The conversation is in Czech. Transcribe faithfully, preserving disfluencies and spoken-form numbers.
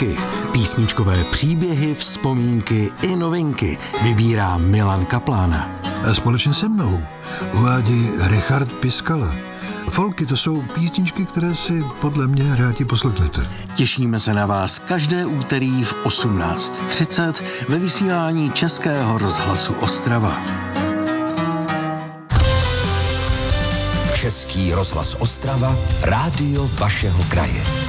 Folky. Písničkové příběhy, vzpomínky i novinky vybírá Milan Kaplan. A společně se mnou uvádí Richard Piskala. Folky to jsou písničky, které si podle mě rádi poslechnete. Těšíme se na vás každé úterý v osmnáct třicet ve vysílání Českého rozhlasu Ostrava. Český rozhlas Ostrava, rádio vašeho kraje.